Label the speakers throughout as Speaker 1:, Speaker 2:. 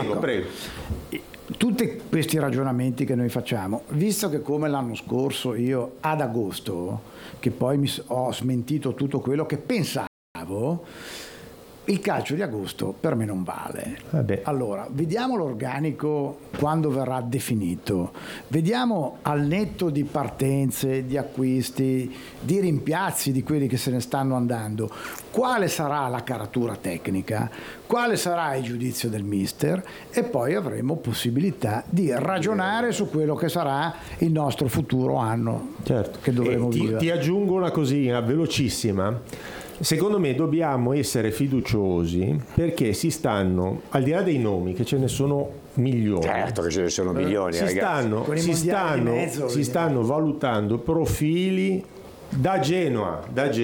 Speaker 1: Prego, prego.
Speaker 2: Tutti questi ragionamenti che noi facciamo, visto che come l'anno scorso io ad agosto, che poi ho smentito tutto quello che pensavo, il calcio di agosto per me non vale. Allora, vediamo l'organico quando verrà definito, vediamo al netto di partenze, di acquisti, di rimpiazzi di quelli che se ne stanno andando, quale sarà la caratura tecnica, quale sarà il giudizio del mister, e poi avremo possibilità di ragionare su quello che sarà il nostro futuro anno,
Speaker 1: certo,
Speaker 2: che dovremo vivere.
Speaker 1: Ti aggiungo una cosina velocissima. Secondo me dobbiamo essere fiduciosi, perché si stanno, al di là dei nomi, che ce ne sono milioni,
Speaker 3: certo che ce ne sono milioni,
Speaker 1: si stanno valutando profili da Genoa,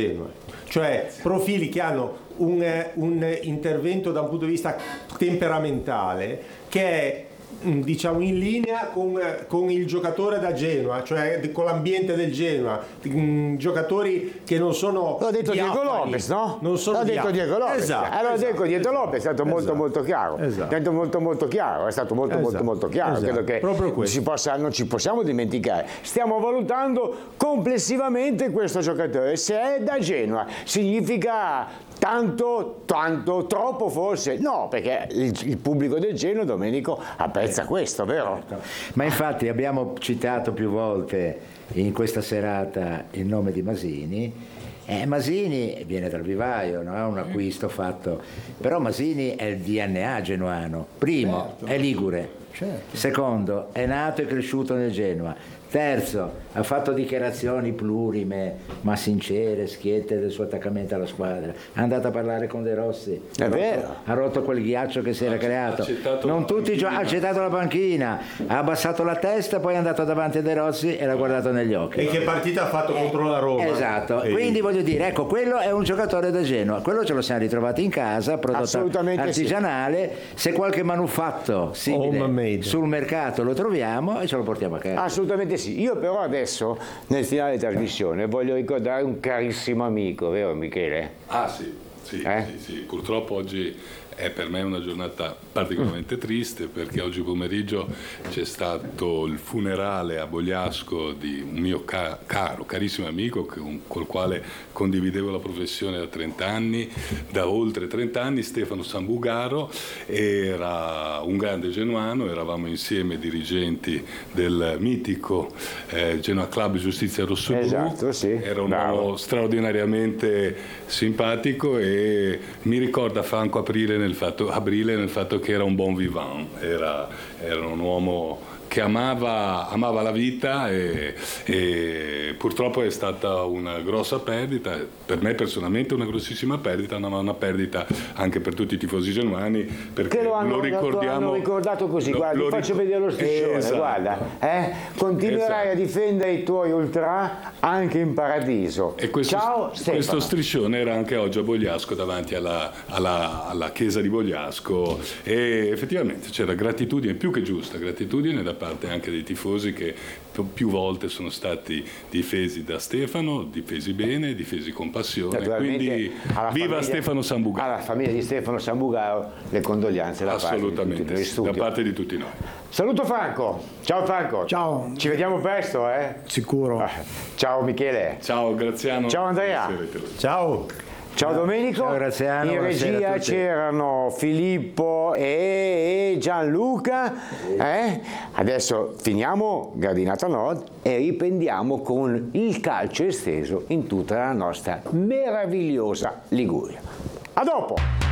Speaker 1: cioè profili che hanno un intervento da un punto di vista temperamentale che è, diciamo, in linea con il giocatore da Genoa, cioè con l'ambiente del Genoa, giocatori che non sono
Speaker 3: l'ha detto
Speaker 1: diafani,
Speaker 3: Diego Lopez, no?
Speaker 1: Non sono
Speaker 3: l'ha detto Diego Lopez.
Speaker 1: Esatto,
Speaker 3: detto Diego Lopez, è stato molto chiaro.
Speaker 1: Esatto.
Speaker 3: È stato molto chiaro, è stato molto chiaro.
Speaker 1: Esatto.
Speaker 3: Credo che non ci possiamo dimenticare. Stiamo valutando complessivamente questo giocatore. Se è da Genoa, significa tanto, troppo forse? No, perché il pubblico del Genoa, Domenico, apprezza questo, vero?
Speaker 4: Ma infatti abbiamo citato più volte in questa serata il nome di Masini. Masini viene dal vivaio, no? È un acquisto fatto, però Masini è il DNA genuano. Primo, è ligure. Secondo, è nato e cresciuto nel Genoa. Terzo, ha fatto dichiarazioni plurime ma sincere, schiette del suo attaccamento alla squadra. È andato a parlare con De Rossi, ha rotto quel ghiaccio che si era creato. Non tutti ha accettato la panchina, ha abbassato la testa, poi è andato davanti a De Rossi e l'ha guardato negli occhi.
Speaker 1: E che partita ha fatto contro la Roma?
Speaker 4: Esatto, quindi voglio dire, ecco, quello è un giocatore da Genoa, quello ce lo siamo ritrovati in casa, prodotto artigianale, se qualche manufatto simile sul mercato lo troviamo e ce lo portiamo a casa.
Speaker 3: Assolutamente sì. Io però adesso nel finale della trasmissione voglio ricordare un carissimo amico, vero Michele?
Speaker 5: Ah sì, purtroppo oggi è per me una giornata particolarmente triste, perché oggi pomeriggio c'è stato il funerale a Bogliasco di un mio carissimo amico col quale condividevo la professione da 30 anni, da oltre 30 anni, Stefano Sambugaro. Era un grande genuano, eravamo insieme dirigenti del mitico Genoa Club Giustizia Rossoblu.
Speaker 3: Esatto, sì.
Speaker 5: Era un uomo straordinariamente simpatico e mi ricorda Franco Aprile nel fatto che era un bon vivant, era un uomo che amava la vita e purtroppo è stata una grossa perdita, per me personalmente una grossissima perdita, ma una perdita anche per tutti i tifosi genuani, perché lo ricordiamo,
Speaker 3: ricordato così, guarda, faccio vedere lo striscione, esatto. Guarda, continuerai a difendere i tuoi ultra anche in paradiso.
Speaker 5: E questo,
Speaker 3: ciao Stefano.
Speaker 5: Questo striscione era anche oggi a Bogliasco, davanti alla chiesa di Bogliasco, e effettivamente c'era gratitudine, più che giusta gratitudine da parte anche dei tifosi, che più volte sono stati difesi da Stefano, difesi bene, difesi con passione, quindi viva Stefano Sambugaro.
Speaker 3: Alla famiglia di Stefano Sambugaro le condoglianze da
Speaker 5: parte di tutti noi.
Speaker 3: Saluto Franco, ciao Franco.
Speaker 2: Ciao.
Speaker 3: Ci vediamo presto,
Speaker 2: Sicuro.
Speaker 3: Ciao Michele.
Speaker 5: Ciao Graziano.
Speaker 3: Ciao Andrea.
Speaker 1: Ciao.
Speaker 3: Ciao Domenico.
Speaker 4: Ciao Graziano.
Speaker 3: In regia c'erano Filippo e Gianluca. Adesso finiamo Gradinata Nord e riprendiamo con il calcio esteso in tutta la nostra meravigliosa Liguria. A dopo!